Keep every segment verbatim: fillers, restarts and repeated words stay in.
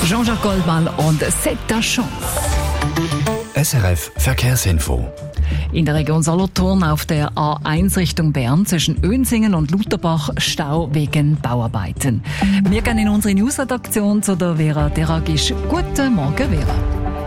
Jean-Jacques Goldmann und «C'est ta chance». S R F Verkehrsinfo. In der Region Solothurn auf der A eins Richtung Bern zwischen Önsingen und Lutherbach Stau wegen Bauarbeiten. Wir gehen in unsere Newsredaktion zu der Vera Deragisch. Guten Morgen, Vera.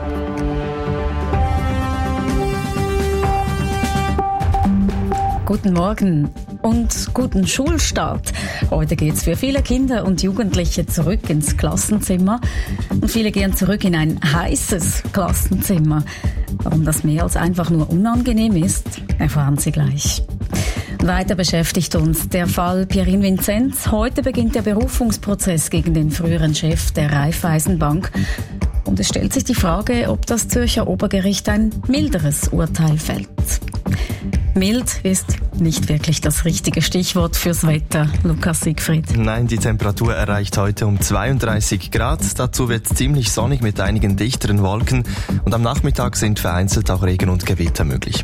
Guten Morgen und guten Schulstart. Heute geht's für viele Kinder und Jugendliche zurück ins Klassenzimmer. Und viele gehen zurück in ein heißes Klassenzimmer. Warum das mehr als einfach nur unangenehm ist, erfahren Sie gleich. Weiter beschäftigt uns der Fall Pierin Vinzenz. Heute beginnt der Berufungsprozess gegen den früheren Chef der Raiffeisenbank. Und es stellt sich die Frage, ob das Zürcher Obergericht ein milderes Urteil fällt. Mild ist nicht wirklich das richtige Stichwort fürs Wetter, Lukas Siegfried. Nein, die Temperatur erreicht heute um zweiunddreißig Grad. Dazu wird es ziemlich sonnig mit einigen dichteren Wolken. Und am Nachmittag sind vereinzelt auch Regen und Gewitter möglich.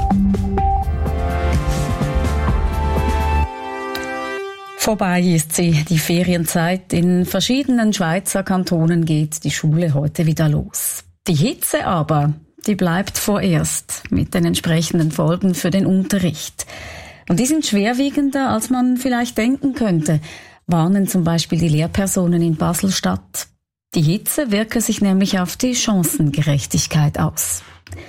Vorbei ist sie, die Ferienzeit. In verschiedenen Schweizer Kantonen geht die Schule heute wieder los. Die Hitze aber, die bleibt vorerst mit den entsprechenden Folgen für den Unterricht. Und die sind schwerwiegender, als man vielleicht denken könnte, warnen zum Beispiel die Lehrpersonen in Basel-Stadt. Die Hitze wirke sich nämlich auf die Chancengerechtigkeit aus.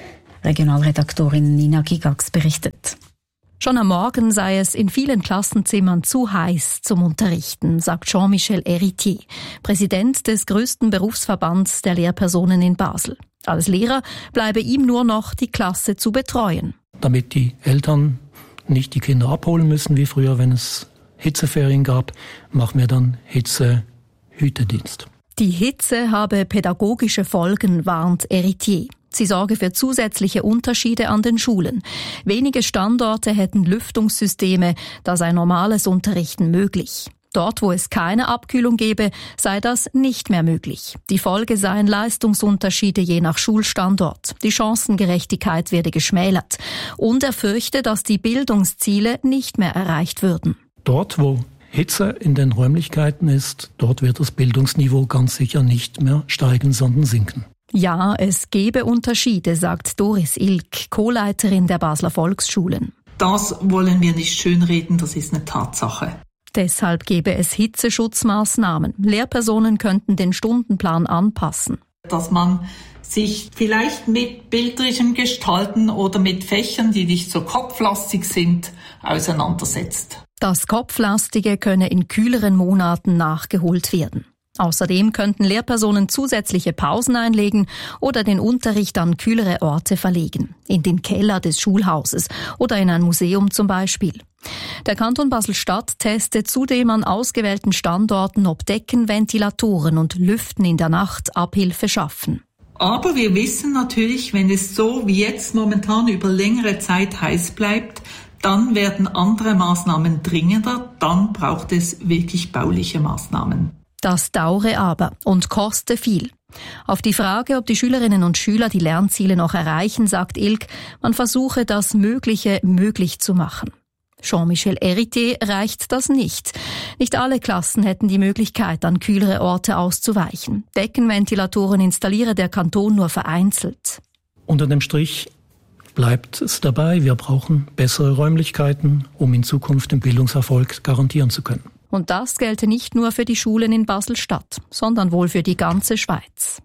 Regionalredaktorin Nina Gigax berichtet. Schon am Morgen sei es in vielen Klassenzimmern zu heiß zum Unterrichten, sagt Jean-Michel Héritier, Präsident des größten Berufsverbands der Lehrpersonen in Basel. Als Lehrer bleibe ihm nur noch die Klasse zu betreuen. Damit die Eltern nicht die Kinder abholen müssen, wie früher, wenn es Hitzeferien gab, machen wir dann Hitzehütedienst. Die Hitze habe pädagogische Folgen, warnt Héritier. Sie sorge für zusätzliche Unterschiede an den Schulen. Wenige Standorte hätten Lüftungssysteme, da sei normales Unterrichten möglich. Dort, wo es keine Abkühlung gebe, sei das nicht mehr möglich. Die Folge seien Leistungsunterschiede je nach Schulstandort. Die Chancengerechtigkeit werde geschmälert. Und er fürchte, dass die Bildungsziele nicht mehr erreicht würden. Dort, wo Hitze in den Räumlichkeiten ist, dort wird das Bildungsniveau ganz sicher nicht mehr steigen, sondern sinken. Ja, es gebe Unterschiede, sagt Doris Ilk, Co-Leiterin der Basler Volksschulen. Das wollen wir nicht schönreden, das ist eine Tatsache. Deshalb gebe es Hitzeschutzmaßnahmen. Lehrpersonen könnten den Stundenplan anpassen. Dass man sich vielleicht mit bilderischem Gestalten oder mit Fächern, die nicht so kopflastig sind, auseinandersetzt. Das Kopflastige könne in kühleren Monaten nachgeholt werden. Außerdem könnten Lehrpersonen zusätzliche Pausen einlegen oder den Unterricht an kühlere Orte verlegen, in den Keller des Schulhauses oder in ein Museum zum Beispiel. Der Kanton Basel-Stadt testet zudem an ausgewählten Standorten, ob Decken, Ventilatoren und Lüften in der Nacht Abhilfe schaffen. Aber wir wissen natürlich, wenn es so wie jetzt momentan über längere Zeit heiß bleibt, dann werden andere Maßnahmen dringender, dann braucht es wirklich bauliche Maßnahmen. Das dauere aber und koste viel. Auf die Frage, ob die Schülerinnen und Schüler die Lernziele noch erreichen, sagt Ilk, man versuche das Mögliche möglich zu machen. Jean-Michel Héritier reicht das nicht. Nicht alle Klassen hätten die Möglichkeit, an kühlere Orte auszuweichen. Deckenventilatoren installiere der Kanton nur vereinzelt. Unter dem Strich bleibt es dabei, wir brauchen bessere Räumlichkeiten, um in Zukunft den Bildungserfolg garantieren zu können. Und das gelte nicht nur für die Schulen in Basel-Stadt, sondern wohl für die ganze Schweiz.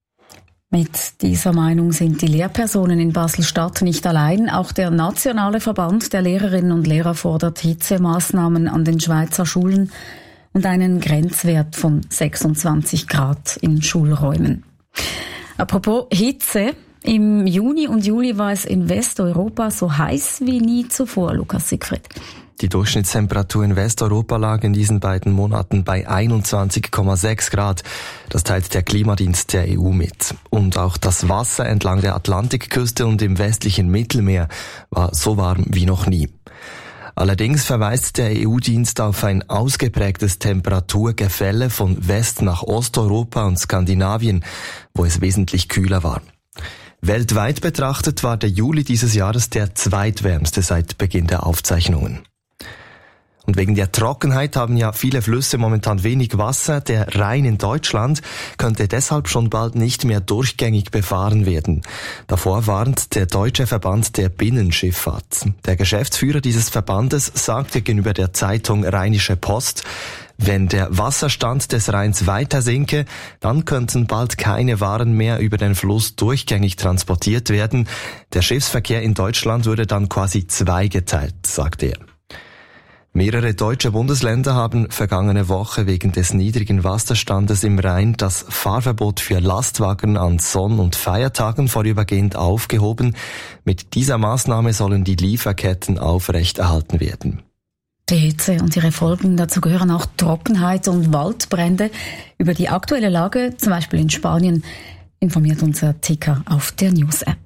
Mit dieser Meinung sind die Lehrpersonen in Basel-Stadt nicht allein. Auch der Nationale Verband der Lehrerinnen und Lehrer fordert Hitzemaßnahmen an den Schweizer Schulen und einen Grenzwert von sechsundzwanzig Grad in Schulräumen. Apropos Hitze. Im Juni und Juli war es in Westeuropa so heiß wie nie zuvor, Lukas Siegfried. Die Durchschnittstemperatur in Westeuropa lag in diesen beiden Monaten bei einundzwanzig Komma sechs Grad. Das teilt der Klimadienst der E U mit. Und auch das Wasser entlang der Atlantikküste und im westlichen Mittelmeer war so warm wie noch nie. Allerdings verweist der E U-Dienst auf ein ausgeprägtes Temperaturgefälle von West- nach Osteuropa und Skandinavien, wo es wesentlich kühler war. Weltweit betrachtet war der Juli dieses Jahres der zweitwärmste seit Beginn der Aufzeichnungen. Und wegen der Trockenheit haben ja viele Flüsse momentan wenig Wasser. Der Rhein in Deutschland könnte deshalb schon bald nicht mehr durchgängig befahren werden. Davor warnt der Deutsche Verband der Binnenschifffahrt. Der Geschäftsführer dieses Verbandes sagte gegenüber der Zeitung Rheinische Post, wenn der Wasserstand des Rheins weiter sinke, dann könnten bald keine Waren mehr über den Fluss durchgängig transportiert werden. Der Schiffsverkehr in Deutschland würde dann quasi zweigeteilt, sagte er. Mehrere deutsche Bundesländer haben vergangene Woche wegen des niedrigen Wasserstandes im Rhein das Fahrverbot für Lastwagen an Sonn- und Feiertagen vorübergehend aufgehoben. Mit dieser Maßnahme sollen die Lieferketten aufrechterhalten werden. Die Hitze und ihre Folgen, dazu gehören auch Trockenheit und Waldbrände. Über die aktuelle Lage, zum Beispiel in Spanien, informiert unser Ticker auf der News-App.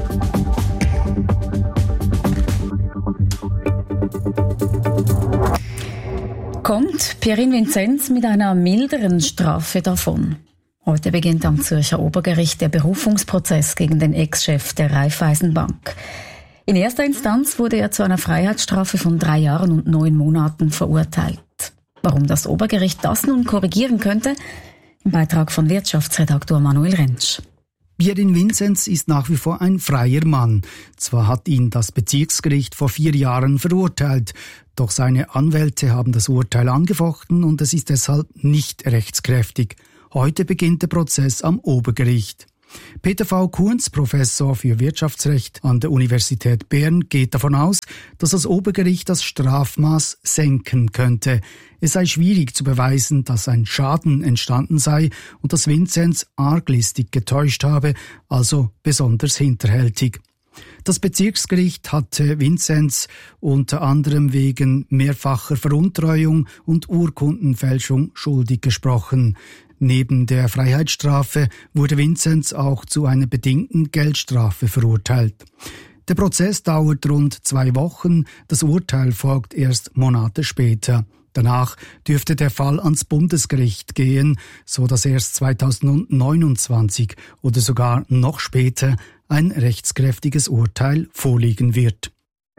Kommt Pierin Vinzenz mit einer milderen Strafe davon? Heute beginnt am Zürcher Obergericht der Berufungsprozess gegen den Ex-Chef der Raiffeisenbank. In erster Instanz wurde er zu einer Freiheitsstrafe von drei Jahren und neun Monaten verurteilt. Warum das Obergericht das nun korrigieren könnte? Im Beitrag von Wirtschaftsredaktor Manuel Rentsch. Pierin Vinzenz ist nach wie vor ein freier Mann. Zwar hat ihn das Bezirksgericht vor vier Jahren verurteilt, doch seine Anwälte haben das Urteil angefochten und es ist deshalb nicht rechtskräftig. Heute beginnt der Prozess am Obergericht. Peter V. Kunz, Professor für Wirtschaftsrecht an der Universität Bern, geht davon aus, dass das Obergericht das Strafmaß senken könnte. Es sei schwierig zu beweisen, dass ein Schaden entstanden sei und dass Vinzenz arglistig getäuscht habe, also besonders hinterhältig. Das Bezirksgericht hatte Vinzenz unter anderem wegen mehrfacher Veruntreuung und Urkundenfälschung schuldig gesprochen. Neben der Freiheitsstrafe wurde Vinzenz auch zu einer bedingten Geldstrafe verurteilt. Der Prozess dauert rund zwei Wochen, das Urteil folgt erst Monate später. Danach dürfte der Fall ans Bundesgericht gehen, so dass erst zweitausendneunundzwanzig oder sogar noch später ein rechtskräftiges Urteil vorliegen wird.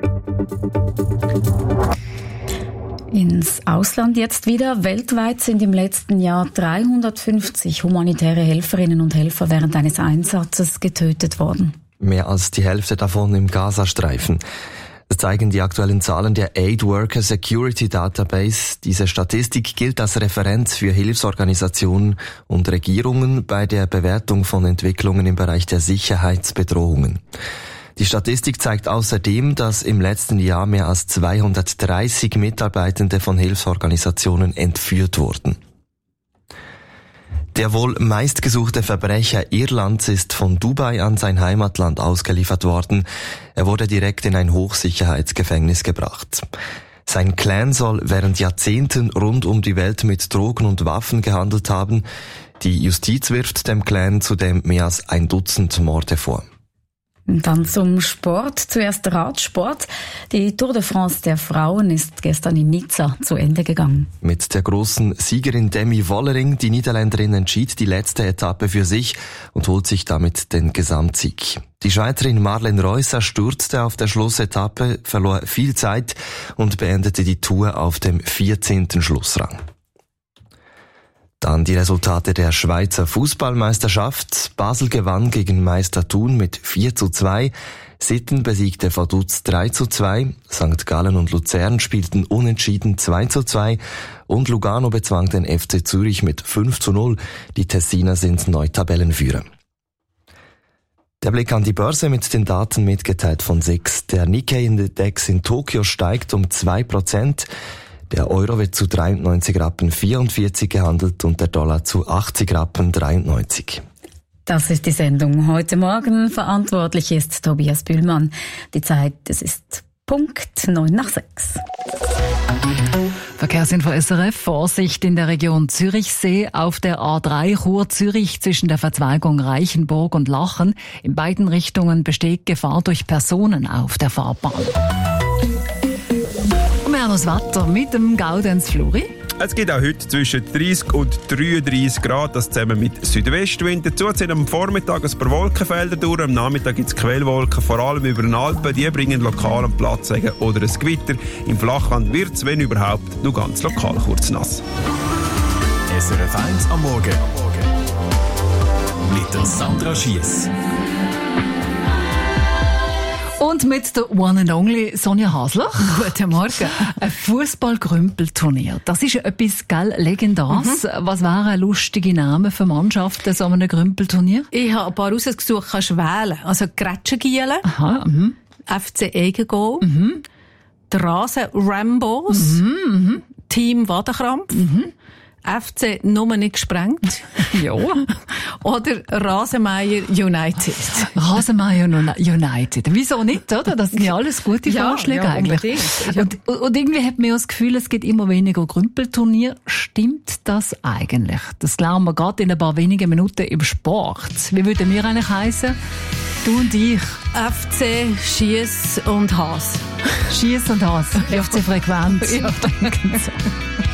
Ins Ausland jetzt wieder. Weltweit sind im letzten Jahr dreihundertfünfzig humanitäre Helferinnen und Helfer während eines Einsatzes getötet worden. Mehr als die Hälfte davon im Gazastreifen. Das zeigen die aktuellen Zahlen der Aid Worker Security Database. Diese Statistik gilt als Referenz für Hilfsorganisationen und Regierungen bei der Bewertung von Entwicklungen im Bereich der Sicherheitsbedrohungen. Die Statistik zeigt außerdem, dass im letzten Jahr mehr als zweihundertdreißig Mitarbeitende von Hilfsorganisationen entführt wurden. Der wohl meistgesuchte Verbrecher Irlands ist von Dubai an sein Heimatland ausgeliefert worden. Er wurde direkt in ein Hochsicherheitsgefängnis gebracht. Sein Clan soll während Jahrzehnten rund um die Welt mit Drogen und Waffen gehandelt haben. Die Justiz wirft dem Clan zudem mehr als ein Dutzend Morde vor. Und dann zum Sport. Zuerst Radsport. Die Tour de France der Frauen ist gestern in Nizza zu Ende gegangen. Mit der großen Siegerin Demi Vollering, die Niederländerin, entschied die letzte Etappe für sich und holt sich damit den Gesamtsieg. Die Schweizerin Marlene Reusser stürzte auf der Schlussetappe, verlor viel Zeit und beendete die Tour auf dem vierzehnten Schlussrang. Dann die Resultate der Schweizer Fußballmeisterschaft. Basel gewann gegen Meister Thun mit vier zu zwei. Sitten besiegte Vaduz drei zu zwei. Sankt Gallen und Luzern spielten unentschieden zwei zu zwei. Und Lugano bezwang den F C Zürich mit fünf zu null. Die Tessiner sind neu Tabellenführer. Der Blick an die Börse mit den Daten mitgeteilt von S I X. Der Nikkei-Index in Tokio steigt um zwei Prozent. Der Euro wird zu dreiundneunzig Rappen vierundvierzig gehandelt und der Dollar zu achtzig Rappen dreiundneunzig. Das ist die Sendung heute Morgen. Verantwortlich ist Tobias Bühlmann. Die Zeit, es ist Punkt neun nach sechs. Verkehrsinfo S R F. Vorsicht in der Region Zürichsee auf der A drei Chur-Zürich zwischen der Verzweigung Reichenburg und Lachen. In beiden Richtungen besteht Gefahr durch Personen auf der Fahrbahn. Wir haben das Wetter mit dem Gaudenz Fluri. Es gibt auch heute zwischen dreißig und dreiunddreißig Grad, das zusammen mit Südwestwind. Dazu ziehen am Vormittag ein paar Wolkenfelder durch, am Nachmittag gibt es Quellwolken, vor allem über den Alpen. Die bringen lokal einen Platzregen oder ein Gewitter. Im Flachland wird es, wenn überhaupt, nur ganz lokal kurz nass. S R F eins am Morgen. Mit der Sandra Schiess. Und mit der One and Only Sonja Hasler. Guten Morgen. Ein Fußball-Grümpelturnier. Das ist ja etwas, gell, Legendares. Mhm. Was wären ein lustige Namen für Mannschaften so einem Grümpelturnier? Ich habe ein paar rausgesucht, kannst du wählen. Also Gretschengielen, Aha, mhm. F C Egengol, Mhm. die Rasen Rambos, Mhm, mhm. Team Wadenkrampf, Mhm. F C Nummer nicht gesprengt. Ja. Oder Rasenmeier United. Rasenmeier United. Wieso nicht, oder? Das sind ja alles gute Ja, Vorschläge ja, eigentlich. unbedingt. Und, und irgendwie hat man ja das Gefühl, es gibt immer weniger Grümpelturnier. Stimmt das eigentlich? Das lernen wir gerade in ein paar wenigen Minuten im Sport. Wie würden wir eigentlich heissen? Du und ich. F C Schiess und Haas. Schiess und Haas. F C Frequenz. Ja.